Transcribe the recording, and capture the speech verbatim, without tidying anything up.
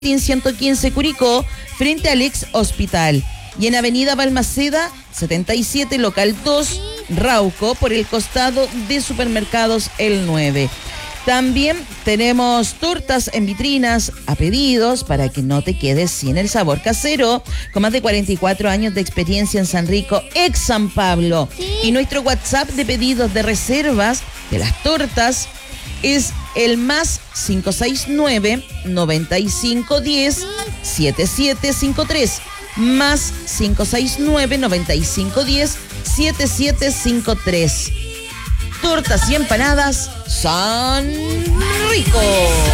ciento quince Curicó, frente al ex hospital. Y en Avenida Balmaceda, setenta y siete, local dos, Rauco, por el costado de Supermercados El nueve. También tenemos tortas en vitrinas a pedidos para que no te quedes sin el sabor casero, con más de cuarenta y cuatro años de experiencia en San Rico, ex San Pablo. Sí. Y nuestro WhatsApp de pedidos de reservas de las tortas es el más cinco seis nueve, noventa y cinco diez, setenta y siete cincuenta y tres. Más cinco seis nueve, noventa y cinco diez, setenta y siete cincuenta y tres. Tortas y empanadas San Rico.